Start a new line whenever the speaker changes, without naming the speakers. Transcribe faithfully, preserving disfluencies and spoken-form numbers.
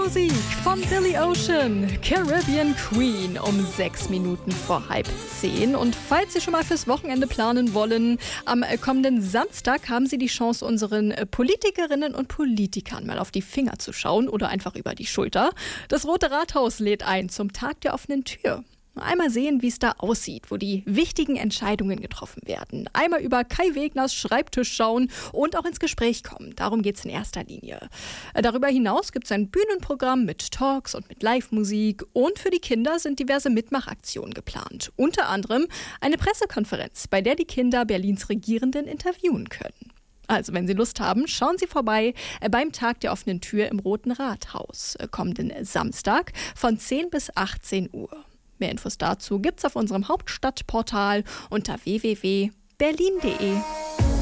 Musik von Billy Ocean, Caribbean Queen um sechs Minuten vor halb zehn. Und falls Sie schon mal fürs Wochenende planen wollen, am kommenden Samstag haben Sie die Chance, unseren Politikerinnen und Politikern mal auf die Finger zu schauen oder einfach über die Schulter. Das Rote Rathaus lädt ein zum Tag der offenen Tür. Einmal sehen, wie es da aussieht, wo die wichtigen Entscheidungen getroffen werden. Einmal über Kai Wegners Schreibtisch schauen und auch ins Gespräch kommen. Darum geht es in erster Linie. Darüber hinaus gibt es ein Bühnenprogramm mit Talks und mit Live-Musik. Und für die Kinder sind diverse Mitmachaktionen geplant. Unter anderem eine Pressekonferenz, bei der die Kinder Berlins Regierenden interviewen können. Also, wenn Sie Lust haben, schauen Sie vorbei beim Tag der offenen Tür im Roten Rathaus. Kommenden Samstag von zehn bis achtzehn Uhr. Mehr Infos dazu gibt's auf unserem Hauptstadtportal unter w w w punkt berlin punkt d e.